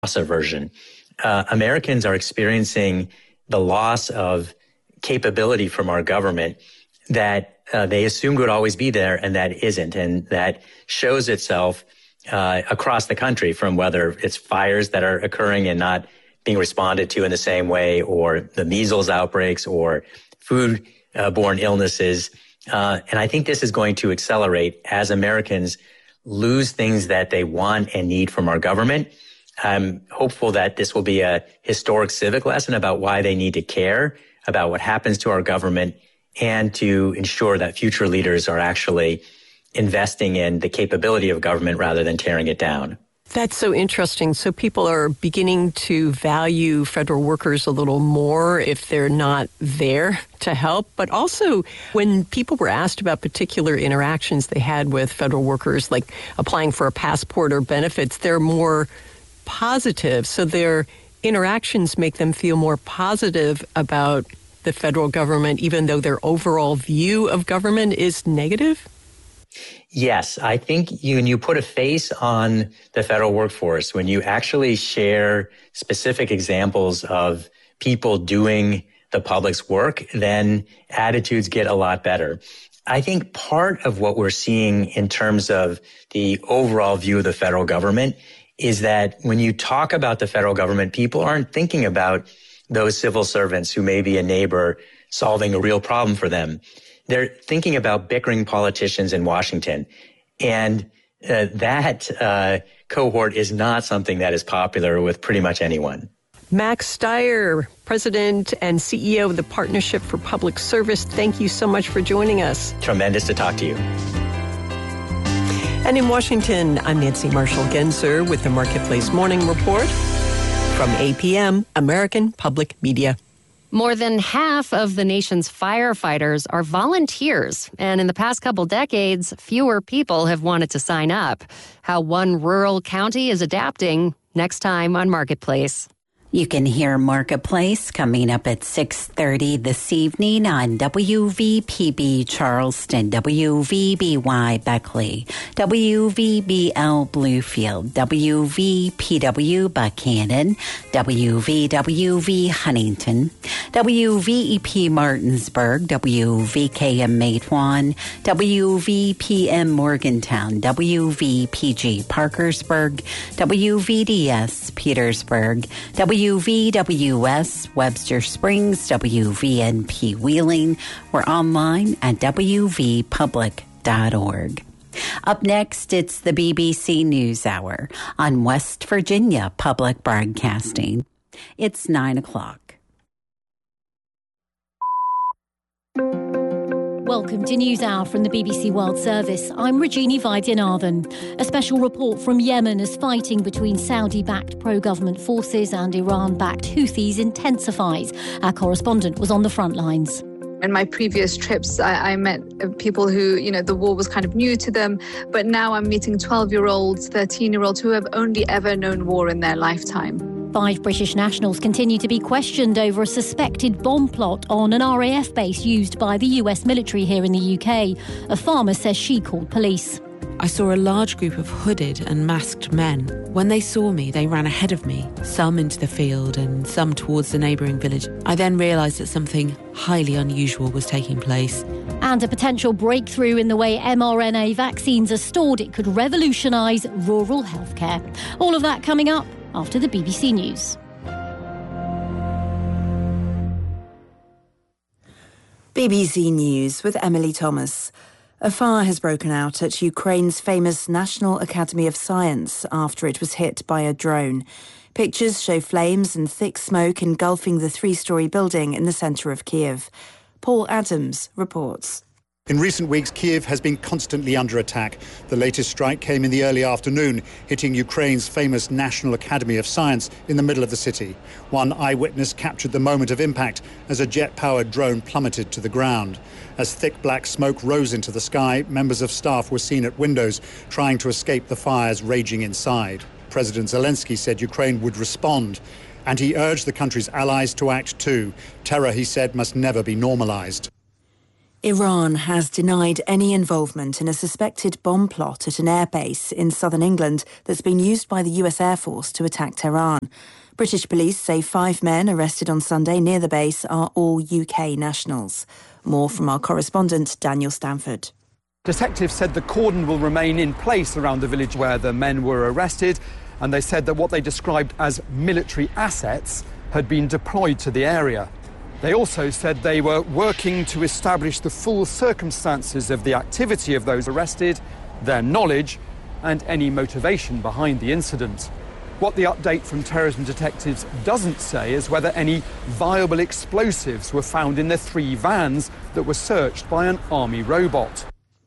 aversion. Americans are experiencing the loss of capability from our government that they assumed would always be there and that isn't. And that shows itself across the country, from whether it's fires that are occurring and not being responded to in the same way, or the measles outbreaks, or food-borne illnesses. And I think this is going to accelerate as Americans lose things that they want and need from our government. I'm hopeful that this will be a historic civic lesson about why they need to care about what happens to our government, and to ensure that future leaders are actually investing in the capability of government rather than tearing it down. That's so interesting. So people are beginning to value federal workers a little more if they're not there to help. But also, when people were asked about particular interactions they had with federal workers, like applying for a passport or benefits, they're more positive. So their interactions make them feel more positive about the federal government, even though their overall view of government is negative? Yes, I think when you put a face on the federal workforce, when you actually share specific examples of people doing the public's work, then attitudes get a lot better. I think part of what we're seeing in terms of the overall view of the federal government is that when you talk about the federal government, people aren't thinking about those civil servants who may be a neighbor solving a real problem for them. They're thinking about bickering politicians in Washington. And that cohort is not something that is popular with pretty much anyone. Max Stier, President and CEO of the Partnership for Public Service, thank you so much for joining us. Tremendous to talk to you. And in Washington, I'm Nancy Marshall-Genzer with the Marketplace Morning Report from APM, American Public Media. More than half of the nation's firefighters are volunteers, and in the past couple decades, fewer people have wanted to sign up. How one rural county is adapting, next time on Marketplace. You can hear Marketplace coming up at 6:30 this evening on WVPB Charleston, WVBY Beckley, WVBL Bluefield, WVPW Buchanan, WVWV Huntington, WVEP Martinsburg, WVKM Matewan, WVPM Morgantown, WVPG Parkersburg, WVDS Petersburg, WVWS Webster Springs, WVNP Wheeling. We're online at wvpublic.org. Up next, it's the BBC NewsHour on West Virginia Public Broadcasting. It's 9 o'clock. Welcome to NewsHour from the BBC World Service. I'm Regina Vaidyanathan. A special report from Yemen as fighting between Saudi-backed pro-government forces and Iran-backed Houthis intensifies. Our correspondent was on the front lines. In my previous trips, I met people who, the war was kind of new to them. But now I'm meeting 12-year-olds, 13-year-olds who have only ever known war in their lifetime. 5 British nationals continue to be questioned over a suspected bomb plot on an RAF base used by the US military here in the UK. A farmer says she called police. I saw a large group of hooded and masked men. When they saw me, they ran ahead of me, some into the field and some towards the neighbouring village. I then realised that something highly unusual was taking place. And a potential breakthrough in the way mRNA vaccines are stored. It could revolutionise rural healthcare. All of that coming up after the BBC News. BBC News with Emily Thomas. A fire has broken out at Ukraine's famous National Academy of Science after it was hit by a drone. Pictures show flames and thick smoke engulfing the 3-storey building in the centre of Kyiv. Paul Adams reports. In recent weeks, Kyiv has been constantly under attack. The latest strike came in the early afternoon, hitting Ukraine's famous National Academy of Science in the middle of the city. One eyewitness captured the moment of impact as a jet-powered drone plummeted to the ground. As thick black smoke rose into the sky, members of staff were seen at windows trying to escape the fires raging inside. President Zelensky said Ukraine would respond, and he urged the country's allies to act too. Terror, he said, must never be normalized. Iran has denied any involvement in a suspected bomb plot at an airbase in southern England that's been used by the US Air Force to attack Tehran. British police say 5 men arrested on Sunday near the base are all UK nationals. More from our correspondent, Daniel Stanford. Detectives said the cordon will remain in place around the village where the men were arrested, and they said that what they described as military assets had been deployed to the area. They also said they were working to establish the full circumstances of the activity of those arrested, their knowledge, and any motivation behind the incident. What the update from terrorism detectives doesn't say is whether any viable explosives were found in the 3 vans that were searched by an army robot.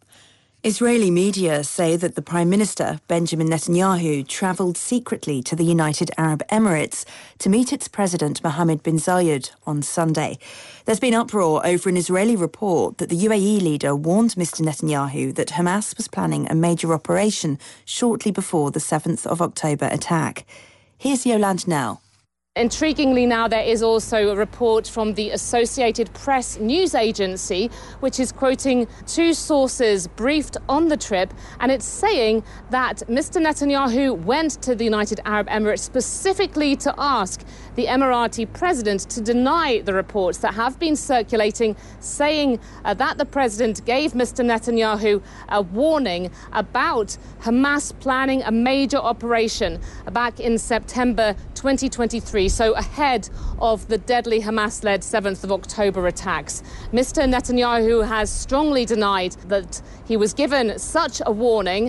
Israeli media say that the Prime Minister, Benjamin Netanyahu, travelled secretly to the United Arab Emirates to meet its President Mohammed bin Zayed on Sunday. There's been uproar over an Israeli report that the UAE leader warned Mr. Netanyahu that Hamas was planning a major operation shortly before the 7th of October attack. Here's Yolande Nell. Intriguingly now, there is also a report from the Associated Press news agency, which is quoting 2 sources briefed on the trip, and it's saying that Mr. Netanyahu went to the United Arab Emirates specifically to ask the Emirati president to deny the reports that have been circulating, saying that the president gave Mr. Netanyahu a warning about Hamas planning a major operation back in September 2023. So ahead of the deadly Hamas-led 7th of October attacks. Mr. Netanyahu has strongly denied that he was given such a warning.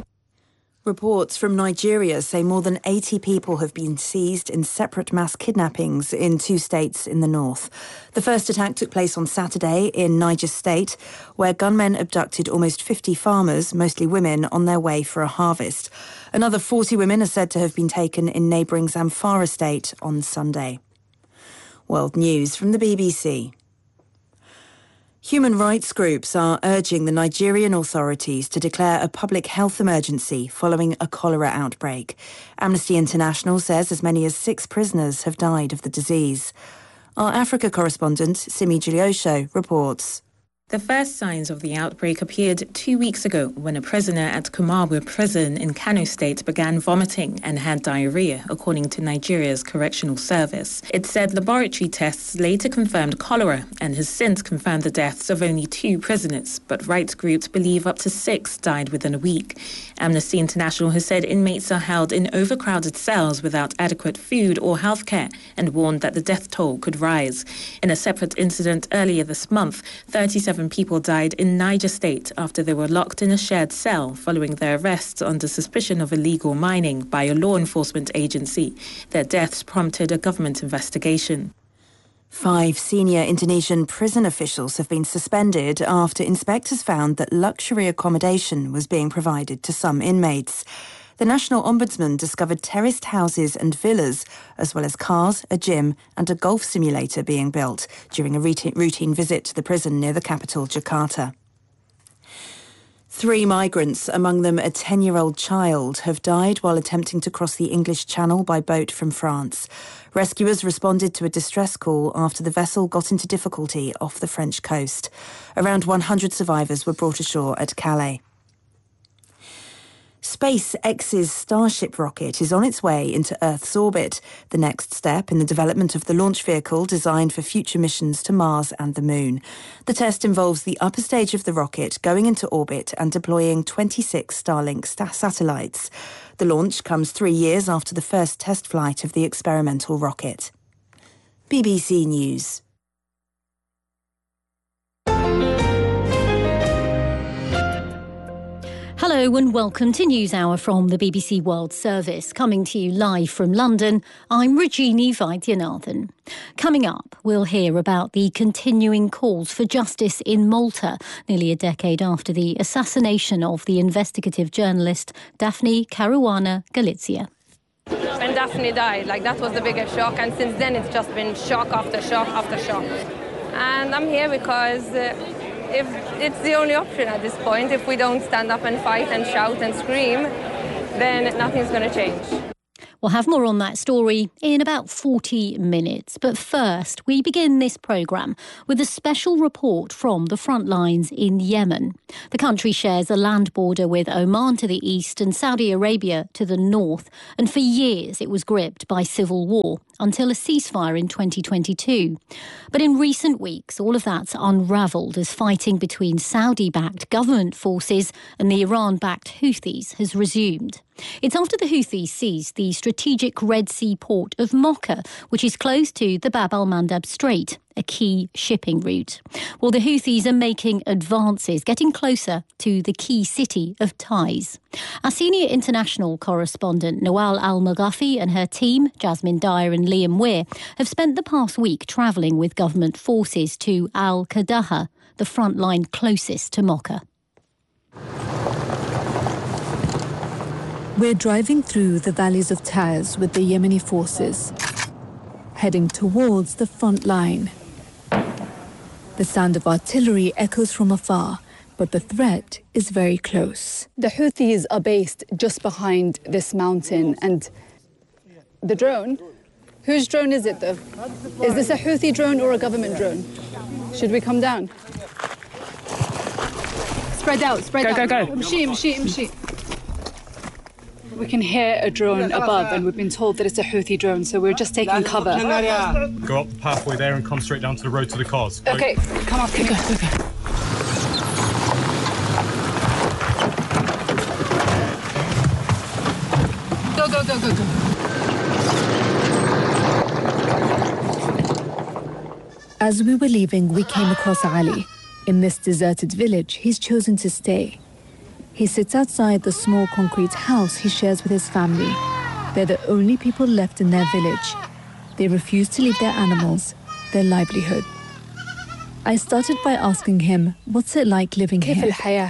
Reports from Nigeria say more than 80 people have been seized in separate mass kidnappings in 2 states in the north. The first attack took place on Saturday in Niger State, where gunmen abducted almost 50 farmers, mostly women, on their way for a harvest. Another 40 women are said to have been taken in neighbouring Zamfara state on Sunday. World News from the BBC. Human rights groups are urging the Nigerian authorities to declare a public health emergency following a cholera outbreak. Amnesty International says as many as 6 prisoners have died of the disease. Our Africa correspondent, Simi Gigliosho, reports. The first signs of the outbreak appeared 2 weeks ago when a prisoner at Kumabwe prison in Kano State began vomiting and had diarrhea, according to Nigeria's correctional service. It said laboratory tests later confirmed cholera and has since confirmed the deaths of only 2 prisoners, but rights groups believe up to 6 died within a week. Amnesty International has said inmates are held in overcrowded cells without adequate food or health care and warned that the death toll could rise. In a separate incident earlier this month, 37 people died in Niger State after they were locked in a shared cell following their arrests under suspicion of illegal mining by a law enforcement agency. Their deaths prompted a government investigation. 5 senior Indonesian prison officials have been suspended after inspectors found that luxury accommodation was being provided to some inmates. The National Ombudsman discovered terraced houses and villas, as well as cars, a gym and a golf simulator being built during a routine visit to the prison near the capital, Jakarta. 3 migrants, among them a 10-year-old child, have died while attempting to cross the English Channel by boat from France. Rescuers responded to a distress call after the vessel got into difficulty off the French coast. Around 100 survivors were brought ashore at Calais. SpaceX's Starship rocket is on its way into Earth's orbit, the next step in the development of the launch vehicle designed for future missions to Mars and the Moon. The test involves the upper stage of the rocket going into orbit and deploying 26 Starlink satellites. The launch comes 3 years after the first test flight of the experimental rocket. BBC News. Hello and welcome to NewsHour from the BBC World Service. Coming to you live from London, I'm Rajini Vaidyanathan. Coming up, we'll hear about the continuing calls for justice in Malta, nearly a decade after the assassination of the investigative journalist Daphne Caruana Galizia. When Daphne died, that was the biggest shock, and since then it's just been shock after shock after shock. And I'm here because if it's the only option at this point. If we don't stand up and fight and shout and scream, then nothing's going to change. We'll have more on that story in about 40 minutes. But first, we begin this programme with a special report from the front lines in Yemen. The country shares a land border with Oman to the east and Saudi Arabia to the north. And for years, it was gripped by civil war until a ceasefire in 2022. But in recent weeks, all of that's unravelled as fighting between Saudi-backed government forces and the Iran-backed Houthis has resumed. It's after the Houthis seized the strategic Red Sea port of Mocha, which is close to the Bab al-Mandab Strait, a key shipping route. Well, the Houthis are making advances, getting closer to the key city of Taiz. Our senior international correspondent, Nawal Al-Maghafi, and her team, Jasmine Dyer and Liam Weir, have spent the past week travelling with government forces to Al-Qadaha, the front line closest to Mocha. We're driving through the valleys of Taiz with the Yemeni forces, heading towards the front line. The sound of artillery echoes from afar, but the threat is very close. The Houthis are based just behind this mountain, and the drone, whose drone is it though? Is this a Houthi drone or a government drone? Should we come down? Spread out, spread out. Go. Mshi. We can hear a drone above, and we've been told that it's a Houthi drone, so we're just taking cover. Go up the pathway there and come straight down to the road to the cars. Okay, come up, go. Go. As we were leaving, we came across Ali. In this deserted village, he's chosen to stay. He sits outside the small concrete house he shares with his family. They're the only people left in their village. They refuse to leave their animals, their livelihood. I started by asking him, what's it like living here?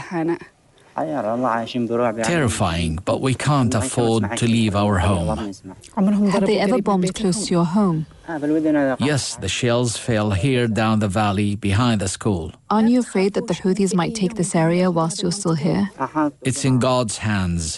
Terrifying, but we can't afford to leave our home. Have they ever bombed close to your home? Yes, the shells fell here down the valley behind the school. Aren't you afraid that the Houthis might take this area whilst you're still here? It's in God's hands.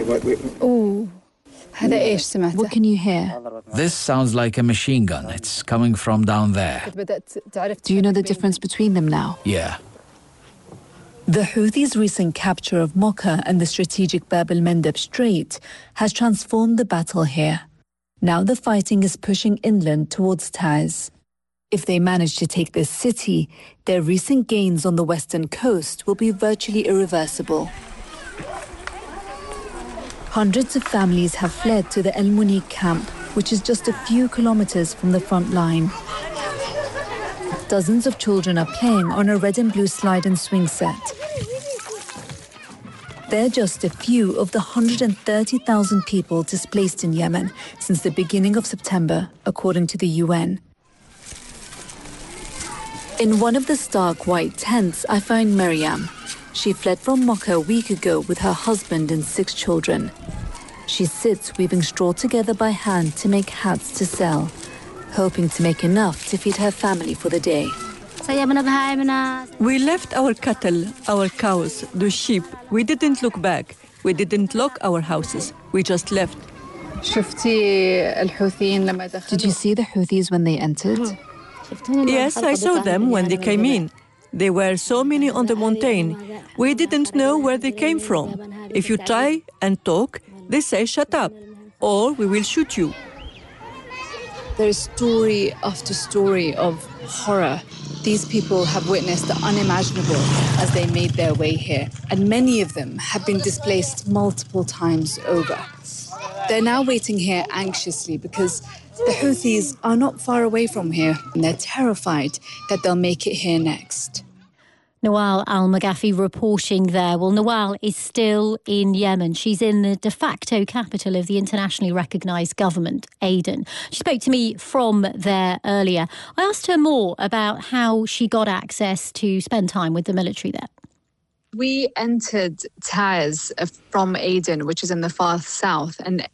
What can you hear? This sounds like a machine gun. It's coming from down there. Do you know the difference between them now? Yeah. The Houthis' recent capture of Mocha and the strategic Bab al-Mandab Strait has transformed the battle here. Now the fighting is pushing inland towards Taiz. If they manage to take this city, their recent gains on the western coast will be virtually irreversible. Hundreds of families have fled to the El Muniq camp, which is just a few kilometers from the front line. Dozens of children are playing on a red and blue slide and swing set. They're just a few of the 130,000 people displaced in Yemen since the beginning of September, according to the UN. In one of the stark white tents, I find Miriam. She fled from Mocha a week ago with her husband and 6 children. She sits weaving straw together by hand to make hats to sell, hoping to make enough to feed her family for the day. We left our cattle, our cows, the sheep. We didn't look back. We didn't lock our houses. We just left. Did you see the Houthis when they entered? Yes, I saw them when they came in. There were so many on the mountain. We didn't know where they came from. If you try and talk, they say shut up, or we will shoot you. There's story after story of horror. These people have witnessed the unimaginable as they made their way here, and many of them have been displaced multiple times over. They're now waiting here anxiously because the Houthis are not far away from here, and they're terrified that they'll make it here next. Nawal Al-Maghafi reporting there. Well, Nawal is still in Yemen. She's in the de facto capital of the internationally recognised government, Aden. She spoke to me from there earlier. I asked her more about how she got access to spend time with the military there. We entered Taiz from Aden, which is in the far south, and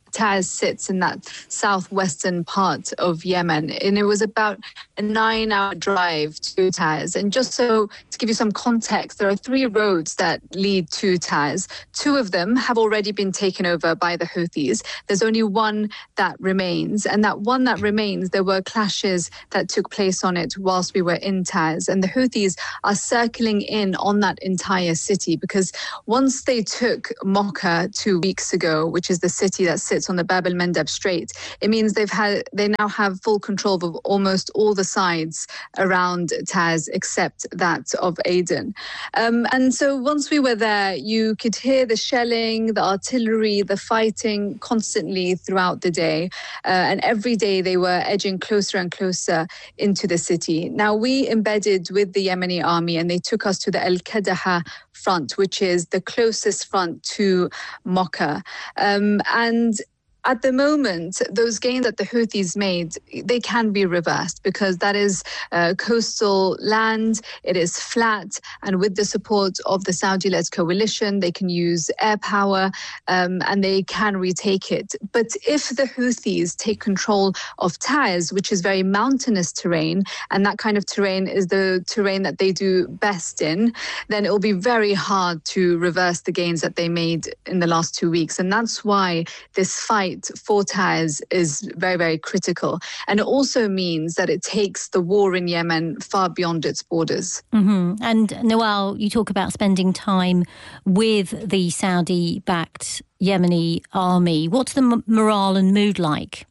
Taiz sits in that southwestern part of Yemen, and it was about a 9-hour drive to Taiz. And just so to give you some context, there are 3 roads that lead to Taiz. 2 of them have already been taken over by the Houthis. There's only one that remains, and that one that remains, there were clashes that took place on it whilst we were in Taiz, and the Houthis are circling in on that entire city, because once they took Mocha 2 weeks ago, which is the city that sits on the Bab el-Mandeb Strait, it means they now have full control of almost all the sides around Taiz except that of Aden. And so once we were there, you could hear the shelling, the artillery, the fighting constantly throughout the day. And every day they were edging closer and closer into the city. Now, we embedded with the Yemeni army, and they took us to the Al-Qadaha front, which is the closest front to Mocha. And at the moment, those gains that the Houthis made, they can be reversed, because that is coastal land, it is flat, and with the support of the Saudi-led coalition, they can use air power and they can retake it. But if the Houthis take control of Taiz, which is very mountainous terrain, and that kind of terrain is the terrain that they do best in, then it will be very hard to reverse the gains that they made in the last 2 weeks. And that's why this fight for Taiz is very, very critical. And it also means that it takes the war in Yemen far beyond its borders. Mm-hmm. And Nawal, you talk about spending time with the Saudi-backed Yemeni army. What's the morale and mood like?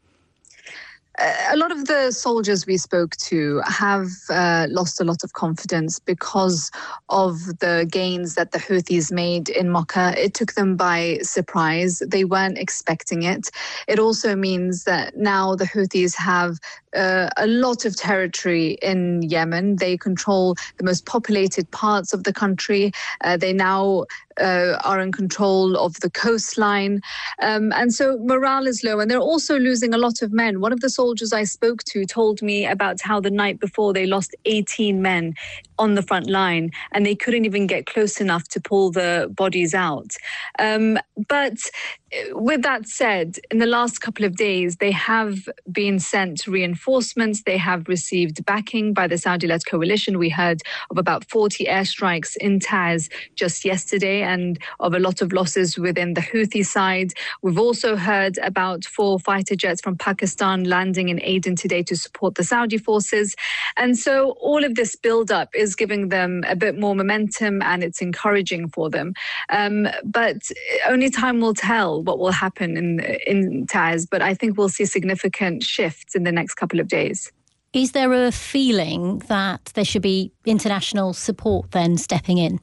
A lot of the soldiers we spoke to have lost a lot of confidence because of the gains that the Houthis made in Mocha. It took them by surprise. They weren't expecting it. It also means that now the Houthis have a lot of territory in Yemen. They control the most populated parts of the country. They now are in control of the coastline. And so morale is low, and they're also losing a lot of men. One of the soldiers I spoke to told me about how the night before they lost 18 men on the front line, and they couldn't even get close enough to pull the bodies out. But with that said, in the last couple of days, they have been sent reinforcements. They have received backing by the Saudi-led coalition. We heard of about 40 airstrikes in Taiz just yesterday, and of a lot of losses within the Houthi side. We've also heard about 4 fighter jets from Pakistan landing in Aden today to support the Saudi forces. And so all of this build-up is giving them a bit more momentum, and it's encouraging for them. But only time will tell what will happen in Taiz, but I think we'll see significant shifts in the next couple of days. Is there a feeling that there should be international support then stepping in?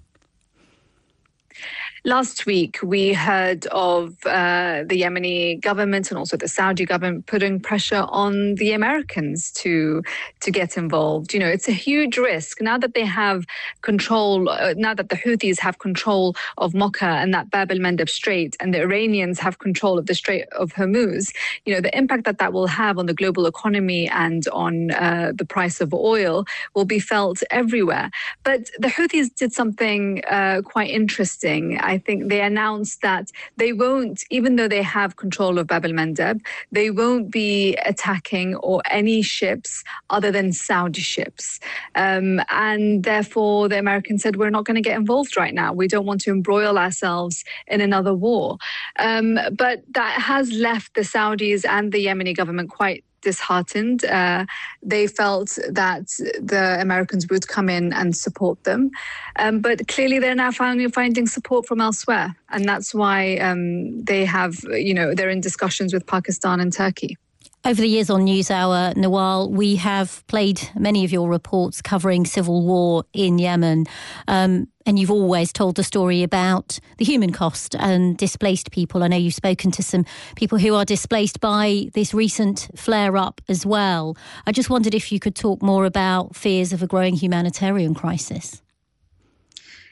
Last week, we heard of the Yemeni government and also the Saudi government putting pressure on the Americans to get involved. You know, it's a huge risk. Now that they have control, now that the Houthis have control of Mocha and that Bab el-Mandeb Strait, and the Iranians have control of the Strait of Hormuz, you know, the impact that will have on the global economy and on the price of oil will be felt everywhere. But the Houthis did something quite interesting. I think they announced that they won't, even though they have control of Bab el-Mandeb, they won't be attacking or any ships other than Saudi ships. And therefore, the Americans said, we're not going to get involved right now. We don't want to embroil ourselves in another war. But that has left the Saudis and the Yemeni government quite disheartened. They felt that the Americans would come in and support them. But clearly they're now finding support from elsewhere. And that's why they have, you know, they're in discussions with Pakistan and Turkey. Over the years on NewsHour, Nawal, we have played many of your reports covering civil war in Yemen. And you've always told the story about the human cost and displaced people. I know you've spoken to some people who are displaced by this recent flare-up as well. I just wondered if you could talk more about fears of a growing humanitarian crisis.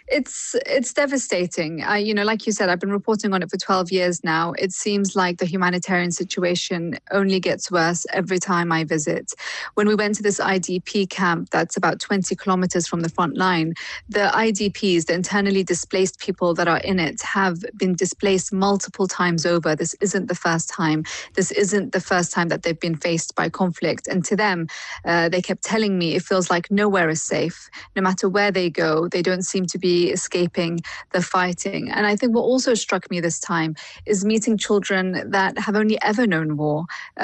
It's devastating. Like you said, I've been reporting on it for 12 years now. It seems like the humanitarian situation only gets worse every time I visit. When we went to this IDP camp that's about 20 kilometers from the front line, the IDPs, the internally displaced people that are in it, have been displaced multiple times over. This isn't the first time. This isn't the first time that they've been faced by conflict. And to them, they kept telling me it feels like nowhere is safe. No matter where they go, they don't seem to be escaping the fighting. And I think what also struck me this time is meeting children that have only ever known war.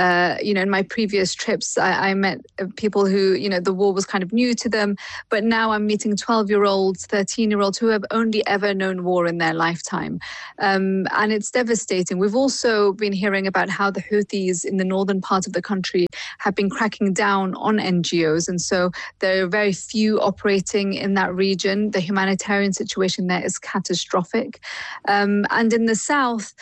In my previous trips, I met people who, the war was kind of new to them, but now I'm meeting 12-year-olds, 13-year-olds who have only ever known war in their lifetime. And it's devastating. We've also been hearing about how the Houthis in the northern part of the country have been cracking down on NGOs. And so there are very few operating in that region. The humanitarian situation there is catastrophic. And in the south,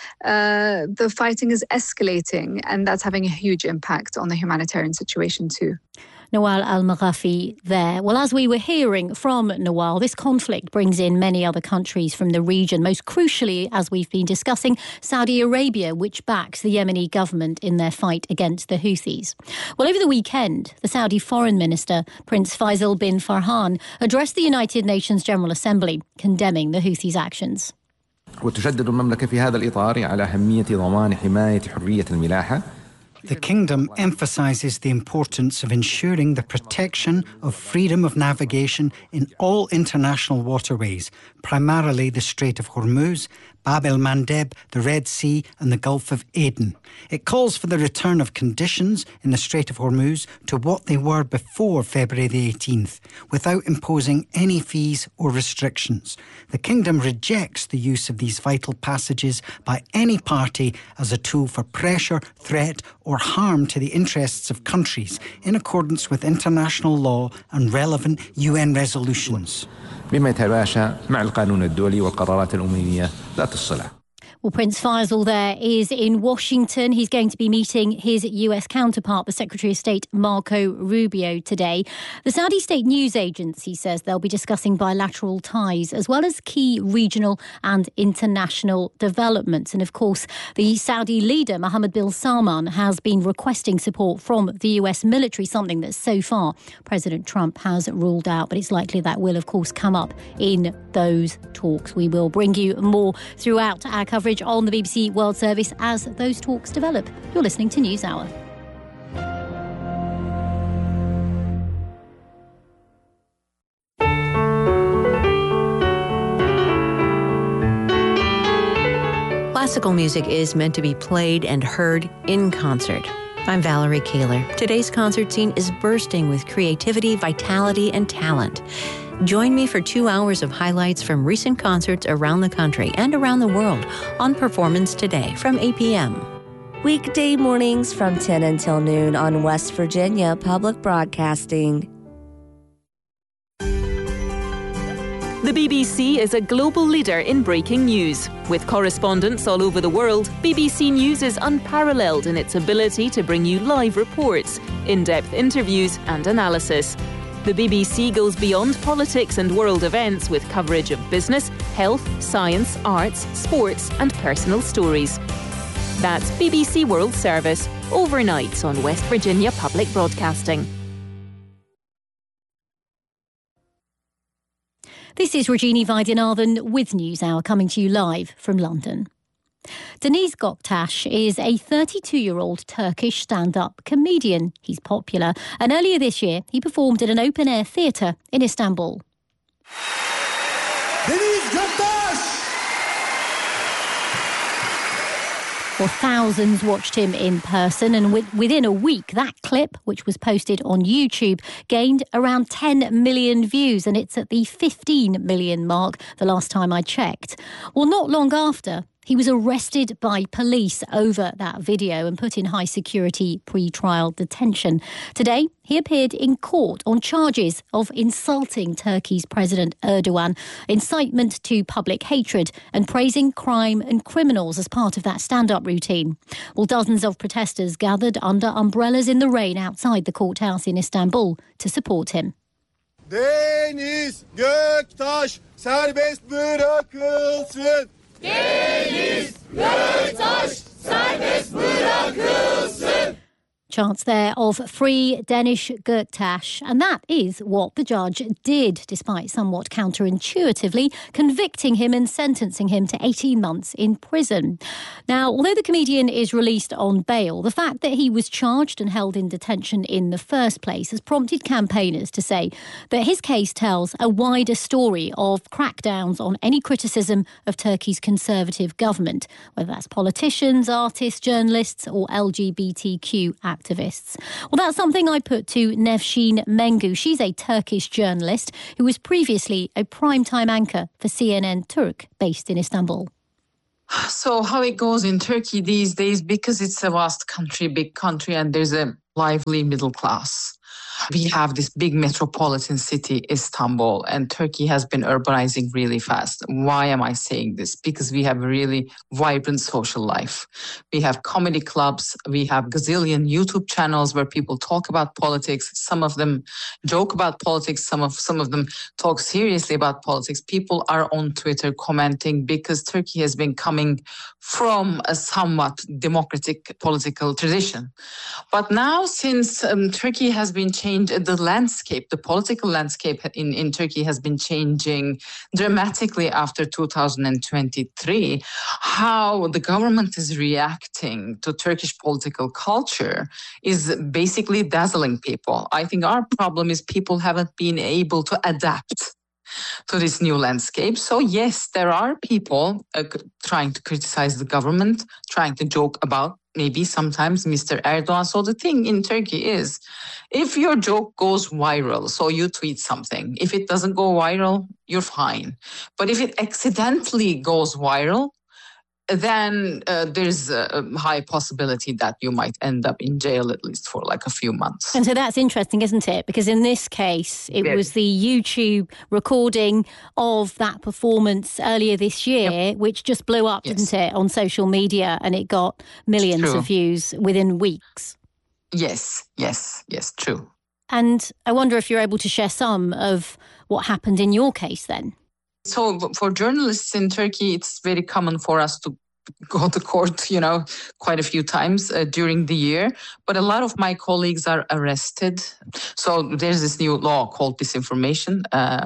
the fighting is escalating, and that's having a huge impact on the humanitarian situation too. Nawal Al-Maghafi there. Well, as we were hearing from Nawal, this conflict brings in many other countries from the region, most crucially, as we've been discussing, Saudi Arabia, which backs the Yemeni government in their fight against the Houthis. Well, over the weekend, the Saudi Foreign Minister, Prince Faisal bin Farhan, addressed the United Nations General Assembly, condemning the Houthis' actions. وتشدد المملكة في هذا الإطار على أهمية ضمان حماية حرية الملاحة. The Kingdom emphasises the importance of ensuring the protection of freedom of navigation in all international waterways, primarily the Strait of Hormuz, Bab el-Mandeb, the Red Sea and the Gulf of Aden. It calls for the return of conditions in the Strait of Hormuz to what they were before February the 18th, without imposing any fees or restrictions. The Kingdom rejects the use of these vital passages by any party as a tool for pressure, threat or harm to the interests of countries in accordance with international law and relevant UN resolutions. بما يتماشى مع القانون الدولي والقرارات الأممية ذات الصلة. Well, Prince Faisal there is in Washington. He's going to be meeting his US counterpart, the Secretary of State Marco Rubio, today. The Saudi State News Agency says they'll be discussing bilateral ties as well as key regional and international developments. And of course, the Saudi leader, Mohammed bin Salman, has been requesting support from the US military, something that so far President Trump has ruled out. But it's likely that will, of course, come up in those talks. We will bring you more throughout our coverage on the BBC World Service as those talks develop. You're listening to NewsHour. Classical music is meant to be played and heard in concert. I'm Valerie Kaler. Today's concert scene is bursting with creativity, vitality, and talent. Join me for 2 hours of highlights from recent concerts around the country and around the world on Performance Today from 8 p.m. Weekday mornings from 10 until noon on West Virginia Public Broadcasting. The BBC is a global leader in breaking news. With correspondents all over the world, BBC News is unparalleled in its ability to bring you live reports, in-depth interviews and analysis. The BBC goes beyond politics and world events with coverage of business, health, science, arts, sports and personal stories. That's BBC World Service, overnight on West Virginia Public Broadcasting. This is Regina Vaidyanathan with NewsHour coming to you live from London. Deniz Göktaş is a 32-year-old Turkish stand-up comedian. He's popular, and earlier this year he performed at an open-air theatre in Istanbul. Deniz Göktaş! Well, thousands watched him in person, and within a week, that clip, which was posted on YouTube, gained around 10 million views, and it's at the 15 million mark the last time I checked. Well, not long after, he was arrested by police over that video and put in high-security pre-trial detention. Today, he appeared in court on charges of insulting Turkey's President Erdogan, incitement to public hatred and praising crime and criminals as part of that stand-up routine. Well, dozens of protesters gathered under umbrellas in the rain outside the courthouse in Istanbul to support him. Deniz Göktaş serbest bırakılsın. Deniz Göktaş serbest bırakılsın. Chants there of free Deniz Göktaş, and that is what the judge did, despite somewhat counterintuitively convicting him and sentencing him to 18 months in prison. Now, although the comedian is released on bail, the fact that he was charged and held in detention in the first place has prompted campaigners to say that his case tells a wider story of crackdowns on any criticism of Turkey's conservative government, whether that's politicians, artists, journalists or LGBTQ activists. Well, that's something I put to Nevşin Mengu. She's a Turkish journalist who was previously a primetime anchor for CNN Turk, based in Istanbul. So how it goes in Turkey these days, because it's a vast country, big country, and there's a lively middle class. We have this big metropolitan city, Istanbul, and Turkey has been urbanizing really fast. Why am I saying this? Because we have a really vibrant social life. We have comedy clubs. We have gazillion YouTube channels where people talk about politics. Some of them joke about politics. Some of them talk seriously about politics. People are on Twitter commenting because Turkey has been coming from a somewhat democratic political tradition. But now, since Turkey has been changed, the political landscape in Turkey has been changing dramatically after 2023. How the government is reacting to Turkish political culture is basically dazzling people. I think our problem is people haven't been able to adapt to this new landscape. So yes, there are people trying to criticize the government, trying to joke about maybe sometimes Mr. Erdogan. So the thing in Turkey is, if your joke goes viral, so you tweet something, if it doesn't go viral, you're fine. But if it accidentally goes viral, then there's a high possibility that you might end up in jail at least for like a few months. And so that's interesting, isn't it? Because in this case, it was the YouTube recording of that performance earlier this year, which just blew up, didn't it, on social media, and it got millions of views within weeks. Yes, true. And I wonder if you're able to share some of what happened in your case then. So for journalists in Turkey, it's very common for us to go to court, quite a few times during the year. But a lot of my colleagues are arrested. So there's this new law called disinformation.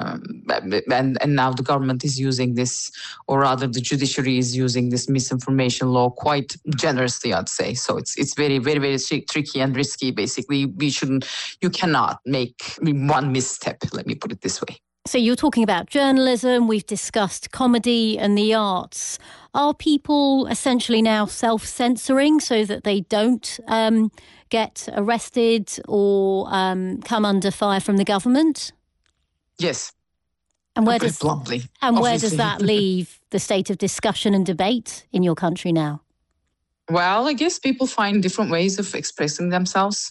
And now the government is using this, or rather the judiciary is using this misinformation law quite generously, I'd say. So it's very, very, very tricky and risky. Basically, you cannot make one misstep, let me put it this way. So you're talking about journalism, we've discussed comedy and the arts. Are people essentially now self-censoring so that they don't get arrested or come under fire from the government? Yes. And where does that leave the state of discussion and debate in your country now? Well, I guess people find different ways of expressing themselves,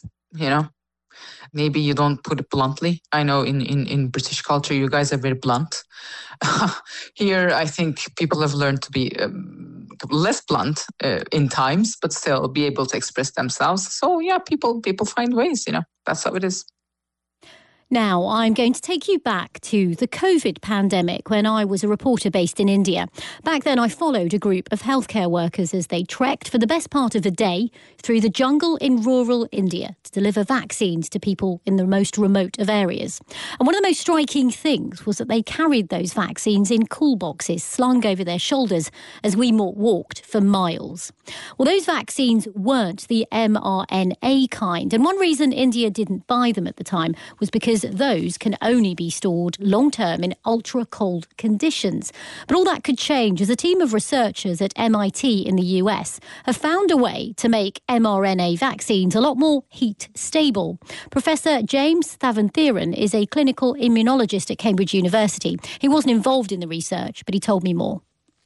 Maybe you don't put it bluntly. I know in British culture, you guys are very blunt. Here, I think people have learned to be less blunt in times, but still be able to express themselves. So, yeah, people find ways, That's how it is. Now, I'm going to take you back to the COVID pandemic when I was a reporter based in India. Back then, I followed a group of healthcare workers as they trekked for the best part of the day through the jungle in rural India to deliver vaccines to people in the most remote of areas. And one of the most striking things was that they carried those vaccines in cool boxes slung over their shoulders as we walked for miles. Well, those vaccines weren't the mRNA kind. And one reason India didn't buy them at the time was because those can only be stored long-term in ultra-cold conditions. But all that could change as a team of researchers at MIT in the US have found a way to make mRNA vaccines a lot more heat-stable. Professor James Thavantheran is a clinical immunologist at Cambridge University. He wasn't involved in the research, but he told me more.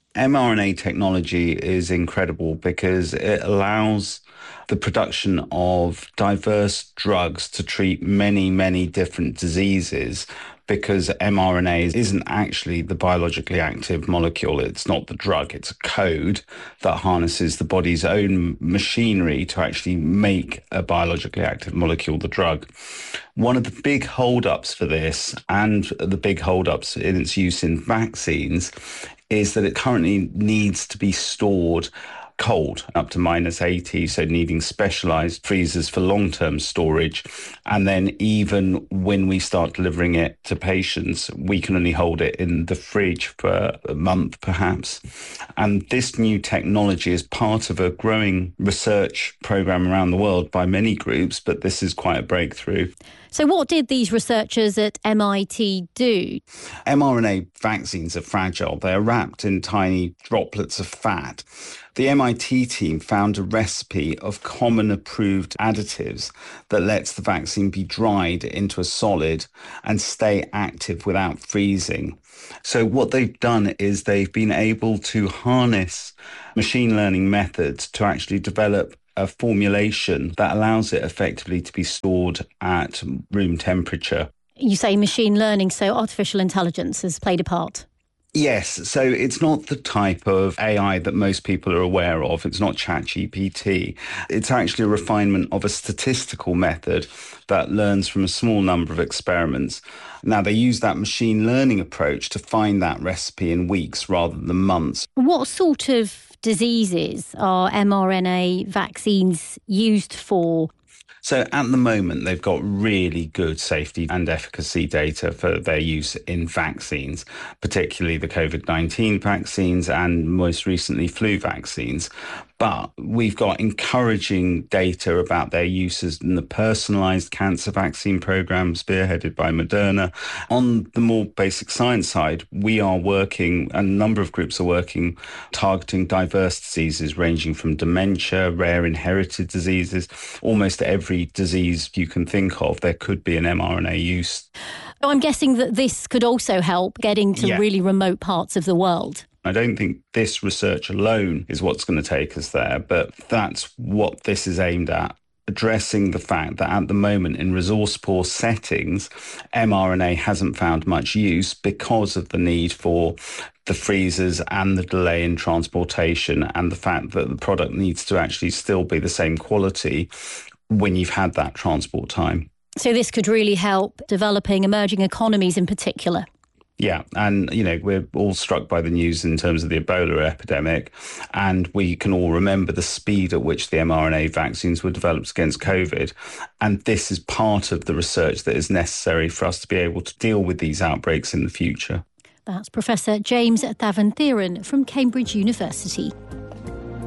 mRNA technology is incredible because it allows the production of diverse drugs to treat many, many different diseases, because mRNA isn't actually the biologically active molecule. It's not the drug. It's a code that harnesses the body's own machinery to actually make a biologically active molecule, the drug. One of the big holdups for this, and the big holdups in its use in vaccines, is that it currently needs to be stored cold, up to -80, so needing specialised freezers for long-term storage. And then even when we start delivering it to patients, we can only hold it in the fridge for a month, perhaps. And this new technology is part of a growing research programme around the world by many groups, but this is quite a breakthrough. So what did these researchers at MIT do? mRNA vaccines are fragile. They are wrapped in tiny droplets of fat. The MIT team found a recipe of common approved additives that lets the vaccine be dried into a solid and stay active without freezing. So what they've done is they've been able to harness machine learning methods to actually develop a formulation that allows it effectively to be stored at room temperature. You say machine learning, so artificial intelligence has played a part. Yes, so it's not the type of AI that most people are aware of. It's not ChatGPT. It's actually a refinement of a statistical method that learns from a small number of experiments. Now, they use that machine learning approach to find that recipe in weeks rather than months. What sort of diseases are mRNA vaccines used for? So at the moment, they've got really good safety and efficacy data for their use in vaccines, particularly the COVID-19 vaccines and most recently flu vaccines. But we've got encouraging data about their uses in the personalised cancer vaccine programme spearheaded by Moderna. On the more basic science side, we are working, and a number of groups are working, targeting diverse diseases ranging from dementia, rare inherited diseases, almost every disease you can think of, there could be an mRNA use. I'm guessing that this could also help getting to really remote parts of the world. I don't think this research alone is what's going to take us there, but that's what this is aimed at, addressing the fact that at the moment in resource-poor settings, mRNA hasn't found much use because of the need for the freezers and the delay in transportation and the fact that the product needs to actually still be the same quality when you've had that transport time. So this could really help developing emerging economies in particular. Yeah, and, you know, we're all struck by the news in terms of the Ebola epidemic, and we can all remember the speed at which the mRNA vaccines were developed against COVID. And this is part of the research that is necessary for us to be able to deal with these outbreaks in the future. That's Professor James Dhavantheran from Cambridge University.